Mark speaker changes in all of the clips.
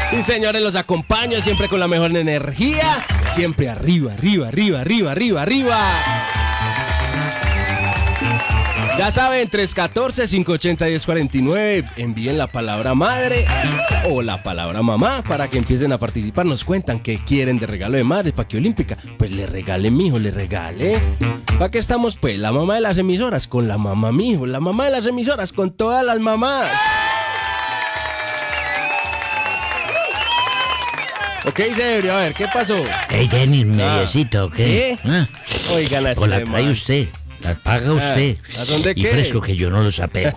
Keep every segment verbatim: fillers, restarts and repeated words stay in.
Speaker 1: Sí, señores, los acompaño siempre con la mejor energía. Siempre arriba, arriba, arriba, arriba, arriba, arriba. Ya saben, tres uno cuatro, cinco ocho cero, uno cero cuatro nueve. Envíen la palabra madre o la palabra mamá para que empiecen a participar. Nos cuentan qué quieren de regalo de madre para que Olímpica pues le regale, mijo, le regale. ¿Para qué estamos pues? La mamá de las emisoras con la mamá, mijo. La mamá de las emisoras con todas las mamás. Ok, serio, a ver, ¿qué pasó?
Speaker 2: Hey, Denis, mediecito, ¿o qué?
Speaker 1: ¿Qué?
Speaker 2: ¿Ah?
Speaker 1: Oigan,
Speaker 2: O la
Speaker 1: este
Speaker 2: trae
Speaker 1: man.
Speaker 2: usted, la paga usted.
Speaker 1: ¿a dónde
Speaker 2: Y
Speaker 1: qué?
Speaker 2: fresco que yo no lo sapeo.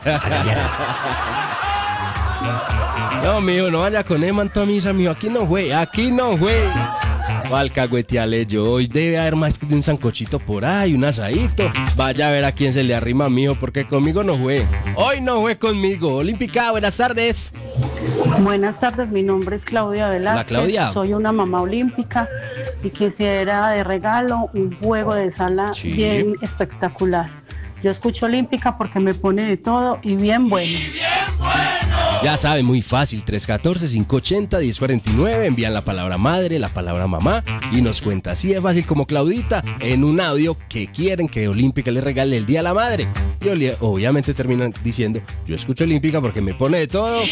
Speaker 1: No, mijo, no vaya con el manto a misa, mijo. Aquí no fue, aquí no fue. Alcahueteale yo. Hoy debe haber más que un sancochito por ahí, un asadito. Vaya a ver a quién se le arrima, mijo, porque conmigo no fue. Hoy no fue conmigo. Olímpica, buenas tardes.
Speaker 3: Buenas tardes, mi nombre es Claudia Velázquez.
Speaker 1: Hola, Claudia.
Speaker 3: Soy una mamá olímpica y quisiera de regalo un juego de sala
Speaker 1: Sí.
Speaker 3: bien espectacular. Yo escucho Olímpica porque me pone de todo y bien bueno.
Speaker 1: Ya saben, muy fácil. tres uno cuatro, cinco ocho cero, uno cero cuatro nueve. Envían la palabra madre, la palabra mamá y nos cuenta así de fácil como Claudita en un audio que quieren que Olímpica le regale el día a la madre. Y oli- obviamente terminan diciendo, yo escucho Olímpica porque me pone de todo.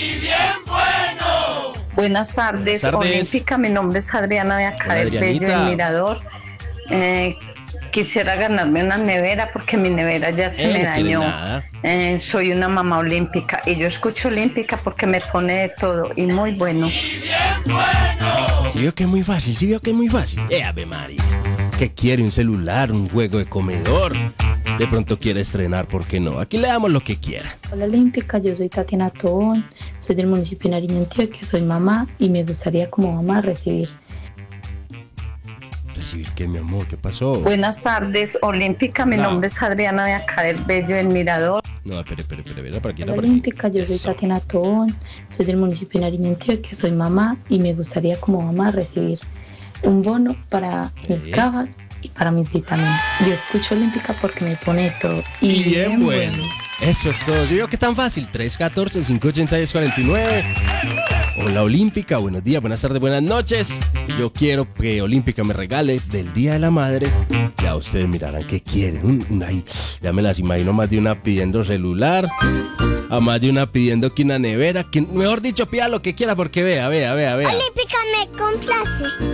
Speaker 4: Buenas tardes,
Speaker 1: Buenas tardes.
Speaker 4: Olímpica. Mi nombre es Adriana de acá
Speaker 1: Hola,
Speaker 4: del
Speaker 1: Adrianita.
Speaker 4: Bello del Mirador. Eh, quisiera ganarme una nevera porque mi nevera ya se
Speaker 1: Eh,
Speaker 4: me
Speaker 1: no quiere
Speaker 4: dañó.
Speaker 1: nada.
Speaker 4: Eh, soy una mamá olímpica y yo escucho Olímpica porque me pone de todo y muy bueno.
Speaker 1: Sí veo que es muy fácil, sí veo que es muy fácil. Eh, ave María. ¿Qué quiere? ¿Un celular? ¿Un juego de comedor? De pronto quiere estrenar, ¿por qué no? Aquí le damos lo que quiera.
Speaker 5: Hola Olímpica, yo soy Tatiana Tobón, soy del municipio de Nariño, Antioquia, soy mamá y me gustaría como mamá recibir.
Speaker 1: ¿Recibir qué, mi amor? ¿Qué pasó?
Speaker 4: Buenas tardes, Olímpica. Mi
Speaker 1: No.
Speaker 4: nombre es Adriana de acá del Bello del Mirador.
Speaker 1: No, espere, espere, espere, espere, para aquí,
Speaker 5: Hola
Speaker 1: para aquí.
Speaker 5: Olímpica, yo soy
Speaker 1: Eso.
Speaker 5: Tatiana Tobón, soy del municipio de Nariño, Antioquia, soy mamá y me gustaría como mamá recibir un bono para mis
Speaker 1: Sí.
Speaker 5: gafas y para mis vitaminas. Yo escucho Olímpica porque me pone de todo
Speaker 1: Y bien bueno. Eso es todo. Yo veo que tan fácil. tres uno cuatro, cinco ocho cero, uno cero cuatro nueve. Hola Olímpica, buenos días, buenas tardes, buenas noches. Yo quiero que Olímpica me regale del Día de la Madre. Ya ustedes mirarán qué quieren. Un, un, ay, ya me las imagino más de una pidiendo celular, a más de una pidiendo que una nevera. Que, mejor dicho, pida lo que quiera porque vea, vea, vea, vea.
Speaker 6: Olímpica me complace.